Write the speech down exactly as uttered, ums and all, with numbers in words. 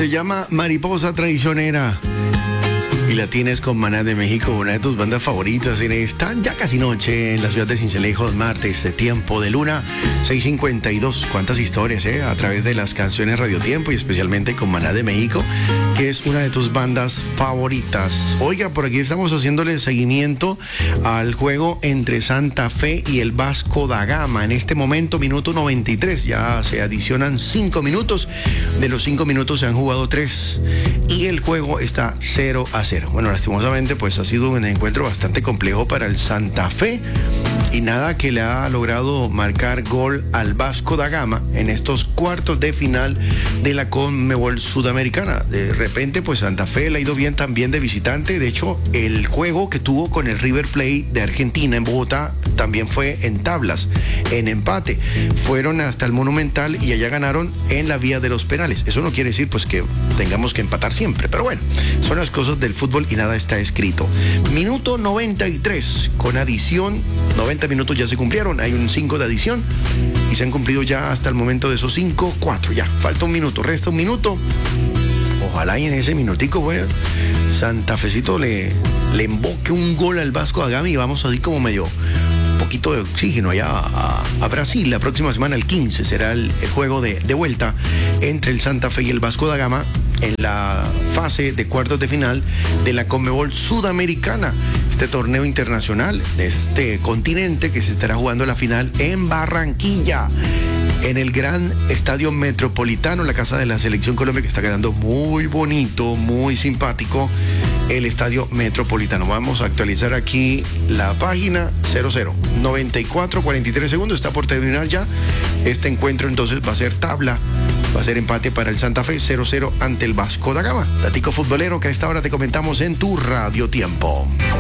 Se llama Mariposa Traicionera. Y la tienes con Maná de México, una de tus bandas favoritas en esta ya casi noche en la ciudad de Cincelejo, martes de Tiempo de Luna, seis cincuenta y dos. Cuántas historias, ¿eh? A través de las canciones Radio Tiempo y especialmente con Maná de México, que es una de tus bandas favoritas. Oiga, por aquí estamos haciéndole seguimiento al juego entre Santa Fe y el Vasco da Gama. En este momento, minuto noventa y tres, ya se adicionan cinco minutos. De los cinco minutos se han jugado tres y el juego está cero a cero. Bueno, lastimosamente, pues ha sido un encuentro bastante complejo para el Santa Fe y nada que le ha logrado marcar gol al Vasco da Gama en estos cuartos de final de la Conmebol Sudamericana. De repente, pues Santa Fe le ha ido bien también de visitante. De hecho, el juego que tuvo con el River Plate de Argentina en Bogotá también fue en tablas, en empate. Fueron hasta el Monumental y allá ganaron en la vía de los penales. Eso no quiere decir pues que tengamos que empatar siempre, pero bueno, son las cosas del fútbol y nada está escrito. Minuto noventa y tres, con adición, noventa minutos ya se cumplieron, hay un cinco de adición y se han cumplido ya hasta el momento de esos cinco, cuatro, ya, falta un minuto, resta un minuto. Ojalá y en ese minutico, bueno, Santa Fecito le, le emboque un gol al Vasco da Gama y vamos así como medio un poquito de oxígeno allá a, a Brasil. La próxima semana, el quince, será el, el juego de, de vuelta entre el Santa Fe y el Vasco da Gama en la fase de cuartos de final de la Conmebol Sudamericana, este torneo internacional de este continente que se estará jugando la final en Barranquilla, en el gran estadio Metropolitano, la casa de la Selección Colombia, que está quedando muy bonito, muy simpático, el estadio Metropolitano. Vamos a actualizar aquí la página. Cero cero, noventa y cuatro, cuarenta y tres segundos, está por terminar ya este encuentro. Entonces va a ser tabla, va a ser empate para el Santa Fe, cero cero ante el Vasco da Gama. Datico futbolero que a esta hora te comentamos en tu Radio Tiempo.